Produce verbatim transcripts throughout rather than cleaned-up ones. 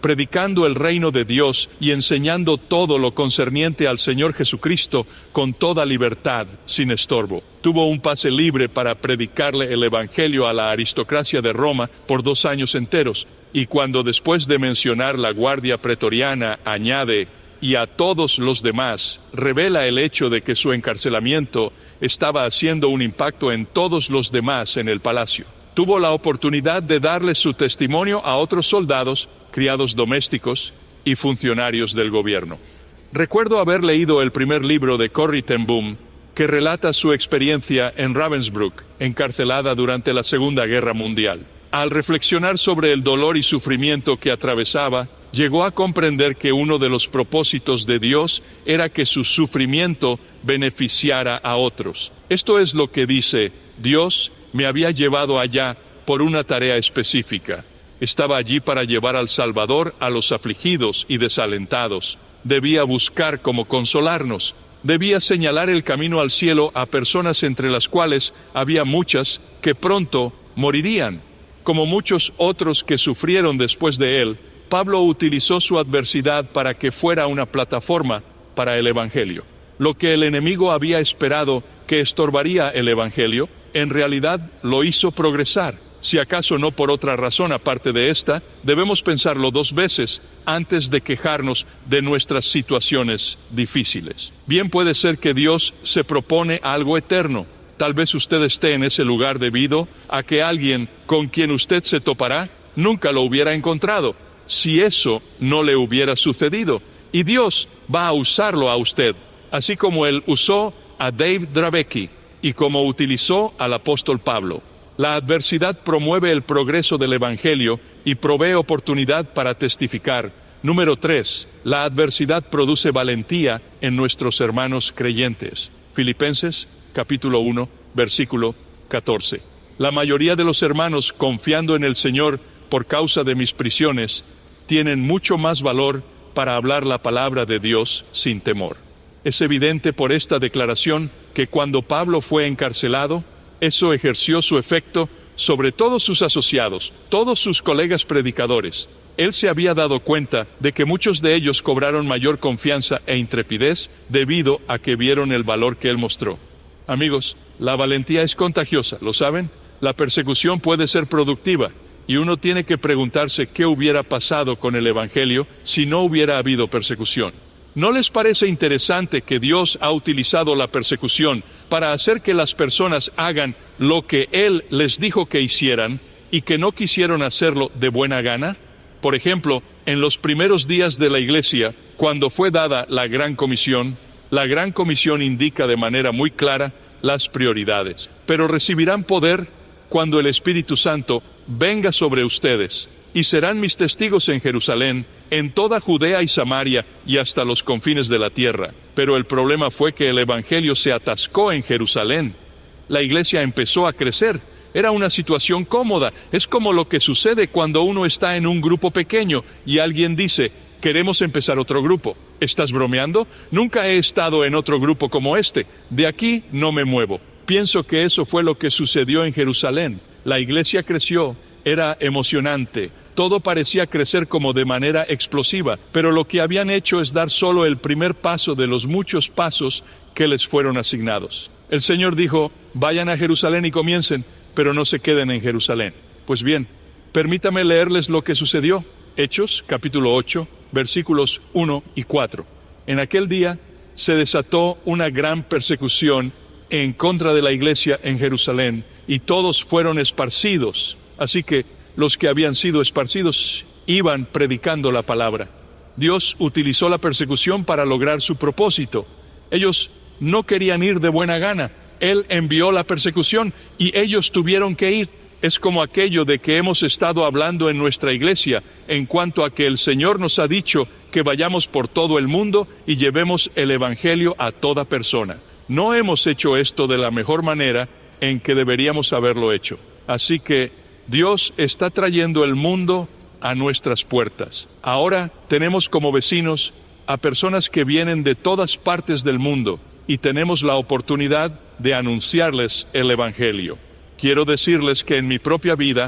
predicando el reino de Dios y enseñando todo lo concerniente al Señor Jesucristo con toda libertad, sin estorbo. Tuvo un pase libre para predicarle el Evangelio a la aristocracia de Roma por dos años enteros, y cuando después de mencionar la guardia pretoriana añade y a todos los demás, revela el hecho de que su encarcelamiento estaba haciendo un impacto en todos los demás en el palacio. Tuvo la oportunidad de darle su testimonio a otros soldados, criados domésticos y funcionarios del gobierno. Recuerdo haber leído el primer libro de Corrie ten Boom, que relata su experiencia en Ravensbrück, encarcelada durante la Segunda Guerra Mundial. Al reflexionar sobre el dolor y sufrimiento que atravesaba, llegó a comprender que uno de los propósitos de Dios era que su sufrimiento beneficiara a otros. Esto es lo que dice: Dios me había llevado allá por una tarea específica. Estaba allí para llevar al Salvador a los afligidos y desalentados. Debía buscar cómo consolarnos. Debía señalar el camino al cielo a personas entre las cuales había muchas que pronto morirían. Como muchos otros que sufrieron después de él, Pablo utilizó su adversidad para que fuera una plataforma para el Evangelio. Lo que el enemigo había esperado que estorbaría el Evangelio, en realidad lo hizo progresar. Si acaso no por otra razón aparte de esta, debemos pensarlo dos veces antes de quejarnos de nuestras situaciones difíciles. Bien puede ser que Dios se propone algo eterno. Tal vez usted esté en ese lugar debido a que alguien con quien usted se topará nunca lo hubiera encontrado, si eso no le hubiera sucedido. Y Dios va a usarlo a usted, así como Él usó a Dave Dravecki y como utilizó al apóstol Pablo. La adversidad promueve el progreso del Evangelio y provee oportunidad para testificar. Número tres, la adversidad produce valentía en nuestros hermanos creyentes. Filipenses, capítulo uno, versículo catorce. La mayoría de los hermanos, confiando en el Señor por causa de mis prisiones, tienen mucho más valor para hablar la palabra de Dios sin temor. Es evidente por esta declaración que cuando Pablo fue encarcelado, eso ejerció su efecto sobre todos sus asociados, todos sus colegas predicadores. Él se había dado cuenta de que muchos de ellos cobraron mayor confianza e intrepidez debido a que vieron el valor que él mostró. Amigos, la valentía es contagiosa, ¿lo saben? La persecución puede ser productiva y uno tiene que preguntarse qué hubiera pasado con el Evangelio si no hubiera habido persecución. ¿No les parece interesante que Dios ha utilizado la persecución para hacer que las personas hagan lo que Él les dijo que hicieran y que no quisieron hacerlo de buena gana? Por ejemplo, en los primeros días de la Iglesia, cuando fue dada la Gran Comisión, la Gran Comisión indica de manera muy clara las prioridades. Pero recibirán poder cuando el Espíritu Santo venga sobre ustedes, y serán mis testigos en Jerusalén, en toda Judea y Samaria y hasta los confines de la tierra. Pero el problema fue que el Evangelio se atascó en Jerusalén. La iglesia empezó a crecer. Era una situación cómoda. Es como lo que sucede cuando uno está en un grupo pequeño y alguien dice: queremos empezar otro grupo. ¿Estás bromeando? Nunca he estado en otro grupo como este. De aquí no me muevo. Pienso que eso fue lo que sucedió en Jerusalén. La iglesia creció. Era emocionante. Todo parecía crecer como de manera explosiva, pero lo que habían hecho es dar solo el primer paso de los muchos pasos que les fueron asignados. El Señor dijo: vayan a Jerusalén y comiencen, pero no se queden en Jerusalén. Pues bien, permítame leerles lo que sucedió. Hechos, capítulo ocho, versículos uno y cuatro. En aquel día se desató una gran persecución en contra de la iglesia en Jerusalén, y todos fueron esparcidos. Así que los que habían sido esparcidos iban predicando la palabra. Dios utilizó la persecución para lograr su propósito. Ellos no querían ir de buena gana. Él envió la persecución y ellos tuvieron que ir. Es como aquello de que hemos estado hablando en nuestra iglesia en cuanto a que el Señor nos ha dicho que vayamos por todo el mundo y llevemos el Evangelio a toda persona. No hemos hecho esto de la mejor manera en que deberíamos haberlo hecho. Así que Dios está trayendo el mundo a nuestras puertas. Ahora tenemos como vecinos a personas que vienen de todas partes del mundo y tenemos la oportunidad de anunciarles el Evangelio. Quiero decirles que en mi propia vida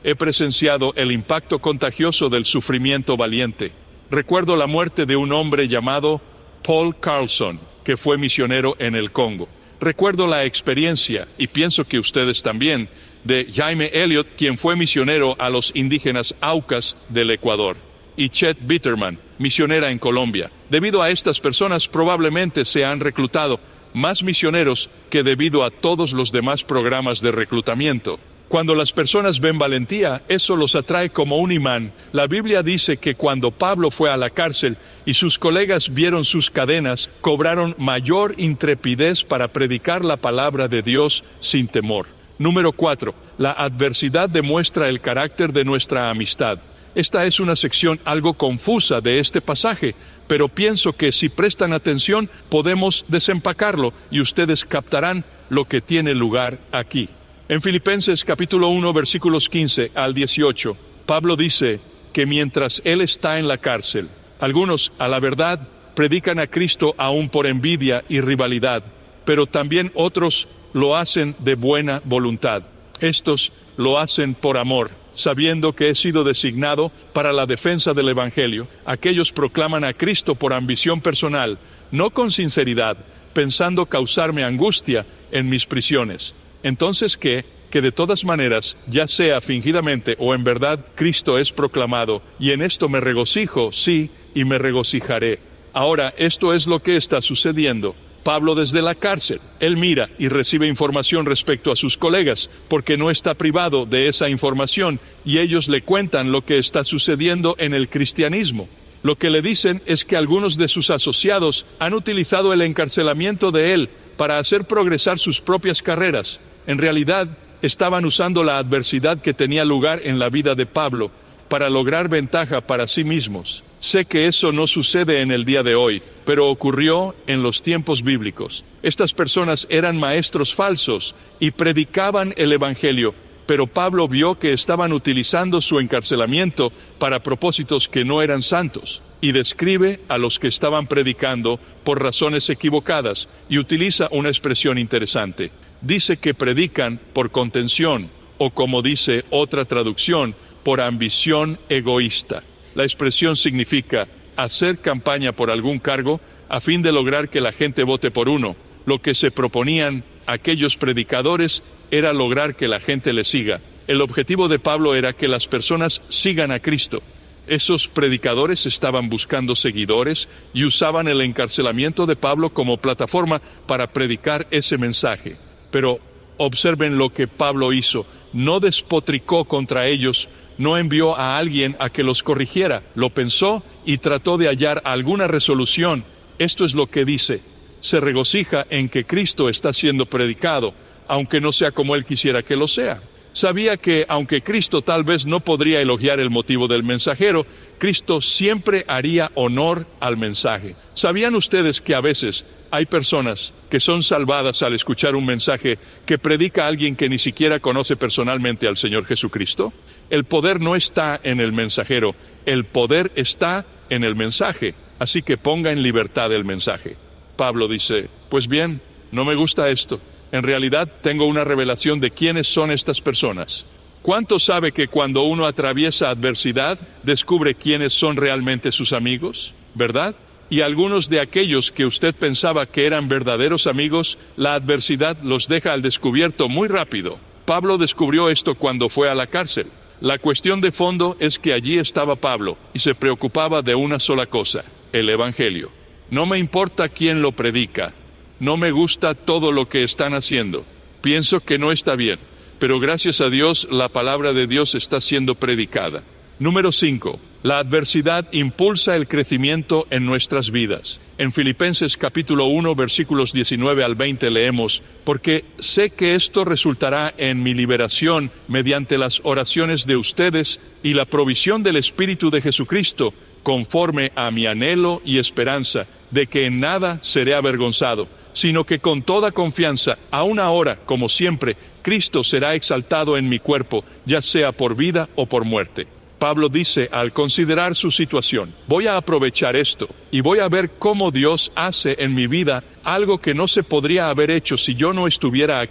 he presenciado el impacto contagioso del sufrimiento valiente. Recuerdo la muerte de un hombre llamado Paul Carlson, que fue misionero en el Congo. Recuerdo la experiencia, y pienso que ustedes también, de Jaime Elliott, quien fue misionero a los indígenas Aucas del Ecuador, y Chet Bitterman, misionera en Colombia. Debido a estas personas probablemente se han reclutado más misioneros que debido a todos los demás programas de reclutamiento. Cuando las personas ven valentía, eso los atrae como un imán. La Biblia dice que cuando Pablo fue a la cárcel y sus colegas vieron sus cadenas, cobraron mayor intrepidez para predicar la palabra de Dios sin temor. Número cuatro. La adversidad demuestra el carácter de nuestra amistad. Esta es una sección algo confusa de este pasaje, pero pienso que si prestan atención podemos desempacarlo y ustedes captarán lo que tiene lugar aquí. En Filipenses capítulo uno versículos quince al dieciocho, Pablo dice que mientras él está en la cárcel, algunos, a la verdad, predican a Cristo aún por envidia y rivalidad, pero también otros lo hacen de buena voluntad. Estos lo hacen por amor, sabiendo que he sido designado para la defensa del Evangelio. Aquellos proclaman a Cristo por ambición personal, no con sinceridad, pensando causarme angustia en mis prisiones. Entonces, ¿qué? Que de todas maneras, ya sea fingidamente o en verdad, Cristo es proclamado, y en esto me regocijo, sí, y me regocijaré. Ahora, esto es lo que está sucediendo. Pablo desde la cárcel, él mira y recibe información respecto a sus colegas, porque no está privado de esa información, y ellos le cuentan lo que está sucediendo en el cristianismo. Lo que le dicen es que algunos de sus asociados han utilizado el encarcelamiento de él para hacer progresar sus propias carreras. En realidad, estaban usando la adversidad que tenía lugar en la vida de Pablo para lograr ventaja para sí mismos. Sé que eso no sucede en el día de hoy, pero ocurrió en los tiempos bíblicos. Estas personas eran maestros falsos y predicaban el Evangelio, pero Pablo vio que estaban utilizando su encarcelamiento para propósitos que no eran santos, y describe a los que estaban predicando por razones equivocadas, y utiliza una expresión interesante. Dice que predican por contención, o como dice otra traducción, por ambición egoísta. La expresión significa hacer campaña por algún cargo a fin de lograr que la gente vote por uno. Lo que se proponían aquellos predicadores era lograr que la gente le siga. El objetivo de Pablo era que las personas sigan a Cristo. Esos predicadores estaban buscando seguidores y usaban el encarcelamiento de Pablo como plataforma para predicar ese mensaje. Pero observen lo que Pablo hizo. No despotricó contra ellos, no envió a alguien a que los corrigiera. Lo pensó y trató de hallar alguna resolución. Esto es lo que dice: se regocija en que Cristo está siendo predicado, aunque no sea como él quisiera que lo sea. Sabía que, aunque Cristo tal vez no podría elogiar el motivo del mensajero, Cristo siempre haría honor al mensaje. ¿Sabían ustedes que a veces hay personas que son salvadas al escuchar un mensaje que predica a alguien que ni siquiera conoce personalmente al Señor Jesucristo? El poder no está en el mensajero, el poder está en el mensaje. Así que ponga en libertad el mensaje. Pablo dice: pues bien, no me gusta esto. En realidad tengo una revelación de quiénes son estas personas. ¿Cuánto sabe que cuando uno atraviesa adversidad, descubre quiénes son realmente sus amigos? ¿Verdad? Y algunos de aquellos que usted pensaba que eran verdaderos amigos, la adversidad los deja al descubierto muy rápido. Pablo descubrió esto cuando fue a la cárcel. La cuestión de fondo es que allí estaba Pablo y se preocupaba de una sola cosa: el Evangelio. No me importa quién lo predica. No me gusta todo lo que están haciendo. Pienso que no está bien, pero gracias a Dios la palabra de Dios está siendo predicada. Número cinco. La adversidad impulsa el crecimiento en nuestras vidas. En Filipenses capítulo uno, versículos diecinueve al veinte leemos: porque sé que esto resultará en mi liberación mediante las oraciones de ustedes y la provisión del Espíritu de Jesucristo, conforme a mi anhelo y esperanza de que en nada seré avergonzado, sino que con toda confianza, aun ahora, como siempre, Cristo será exaltado en mi cuerpo, ya sea por vida o por muerte. Pablo dice, al considerar su situación: voy a aprovechar esto y voy a ver cómo Dios hace en mi vida algo que no se podría haber hecho si yo no estuviera aquí,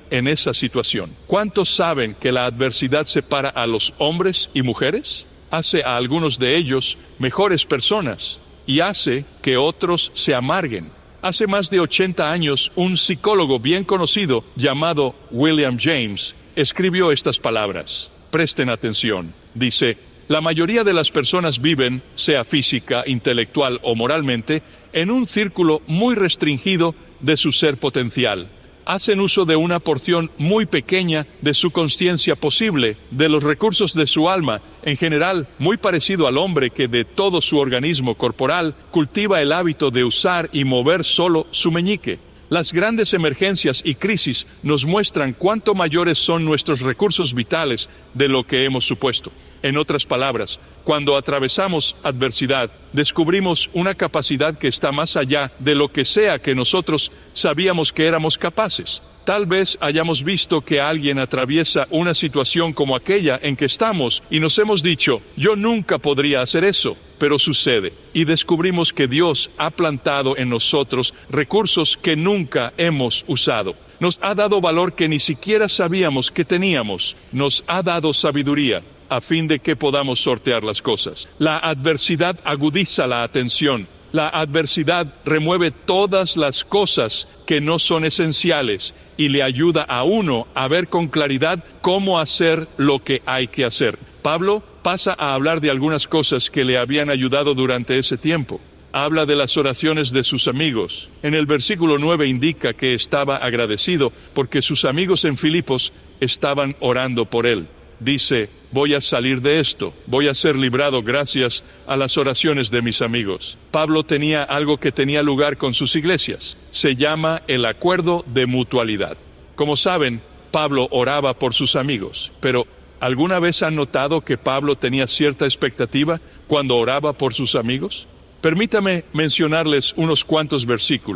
en esa situación. ¿Cuántos saben que la adversidad separa a los hombres y mujeres? Hace a algunos de ellos mejores personas y hace que otros se amarguen. Hace más de ochenta años, un psicólogo bien conocido llamado William James escribió estas palabras. Presten atención. Dice: la mayoría de las personas viven, sea física, intelectual o moralmente, en un círculo muy restringido de su ser potencial. Hacen uso de una porción muy pequeña de su consciencia posible, de los recursos de su alma, en general muy parecido al hombre que de todo su organismo corporal cultiva el hábito de usar y mover solo su meñique. Las grandes emergencias y crisis nos muestran cuánto mayores son nuestros recursos vitales de lo que hemos supuesto. En otras palabras, cuando atravesamos adversidad, descubrimos una capacidad que está más allá de lo que sea que nosotros sabíamos que éramos capaces. Tal vez hayamos visto que alguien atraviesa una situación como aquella en que estamos y nos hemos dicho: yo nunca podría hacer eso, pero sucede. Y descubrimos que Dios ha plantado en nosotros recursos que nunca hemos usado. Nos ha dado valor que ni siquiera sabíamos que teníamos. Nos ha dado sabiduría a fin de que podamos sortear las cosas. La adversidad agudiza la atención. La adversidad remueve todas las cosas que no son esenciales y le ayuda a uno a ver con claridad cómo hacer lo que hay que hacer. Pablo pasa a hablar de algunas cosas que le habían ayudado durante ese tiempo. Habla de las oraciones de sus amigos. En el versículo nueve indica que estaba agradecido porque sus amigos en Filipos estaban orando por él. Dice: voy a salir de esto, voy a ser librado gracias a las oraciones de mis amigos. Pablo tenía algo que tenía lugar con sus iglesias. Se llama el acuerdo de mutualidad. Como saben, Pablo oraba por sus amigos, pero ¿alguna vez han notado que Pablo tenía cierta expectativa cuando oraba por sus amigos? Permítame mencionarles unos cuantos versículos.